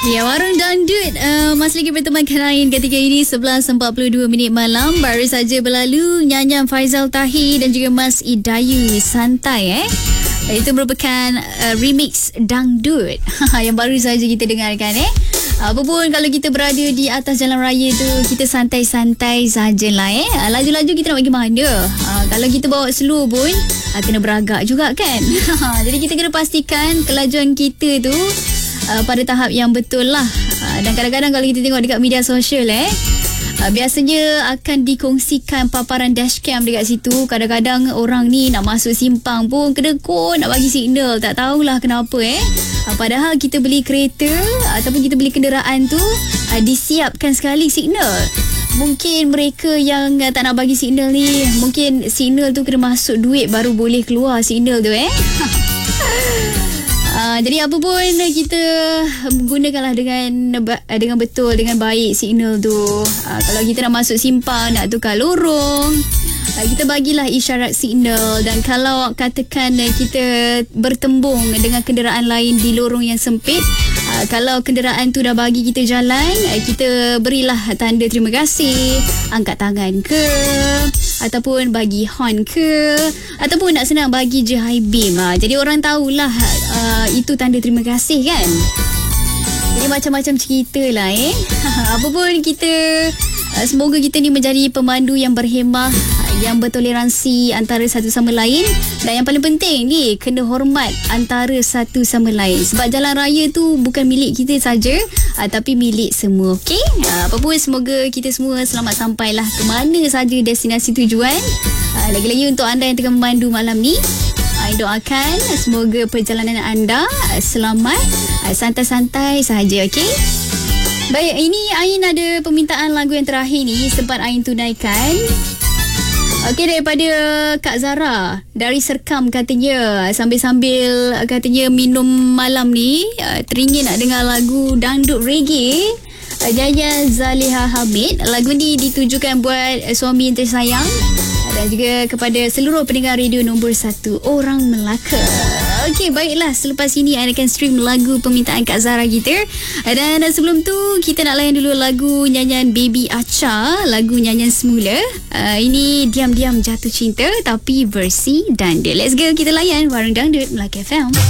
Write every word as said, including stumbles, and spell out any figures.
Ya, Warung Dangdut uh, masih lagi bertemankan Ain ketika ini sebelas empat puluh dua minit malam. Baru saja berlalu nyanyian Faizal Tahir dan juga Mas Idayu Santai eh. Itu merupakan uh, remix Dangdut yang baru saja kita dengarkan eh. Apa pun kalau kita berada di atas jalan raya tu, kita santai-santai sajalah eh. Laju-laju kita nak bagi mana? Uh, kalau kita bawa slow pun uh, kena beragak juga kan. Jadi kita kena pastikan kelajuan kita tu Uh, pada tahap yang betul lah. uh, Dan kadang-kadang kalau kita tengok dekat media sosial eh uh, biasanya akan dikongsikan paparan dashcam dekat situ. Kadang-kadang orang ni nak masuk simpang pun kena kon nak bagi signal. Tak tahulah kenapa eh uh, Padahal kita beli kereta ataupun kita beli kenderaan tu uh, disiapkan sekali signal. Mungkin mereka yang uh, tak nak bagi signal ni, mungkin signal tu kena masuk duit baru boleh keluar signal tu eh Uh, jadi apa pun kita gunakanlah dengan dengan betul, dengan baik signal tu. Uh, kalau kita nak masuk simpang, nak tukar lorong, uh, kita bagilah isyarat signal. Dan kalau katakan uh, kita bertembung dengan kenderaan lain di lorong yang sempit, uh, kalau kenderaan tu dah bagi kita jalan, uh, kita berilah tanda terima kasih, angkat tangan ke, ataupun bagi horn ke, ataupun nak senang bagi je high beam. Ha. Jadi orang tahulah uh, itu tanda terima kasih kan. Jadi macam-macam cerita lah eh. Apa pun kita, uh, semoga kita ni menjadi pemandu yang berhemah, yang bertoleransi antara satu sama lain. Dan yang paling penting ni, kena hormat antara satu sama lain. Sebab jalan raya tu bukan milik kita saja, uh, tapi milik semua. Okey? Uh, apa pun semoga kita semua selamat sampailah ke mana saja destinasi tujuan. Uh, lagi-lagi untuk anda yang tengah memandu malam ni, uh, doakan semoga perjalanan anda uh, selamat, uh, santai-santai sahaja. Okey? Baik, ini Ain ada permintaan lagu yang terakhir ni sempat Ain tunaikan. Okey, daripada Kak Zara dari Serkam katanya, sambil-sambil katanya minum malam ni teringin nak dengar lagu dangdut reggae nyanyian Zaliha Hamid. Lagu ni ditujukan buat suami yang tersayang dan juga kepada seluruh pendengar radio nombor satu Orang Melaka. Okey, baiklah, selepas ini I akan stream lagu permintaan Kak Zara kita. Dan sebelum tu kita nak layan dulu lagu nyanyian Baby Acha, lagu nyanyian semula. Uh, ini Diam-Diam Jatuh Cinta tapi versi dangdut. Let's go, kita layan Warung Dangdut Melaka F M.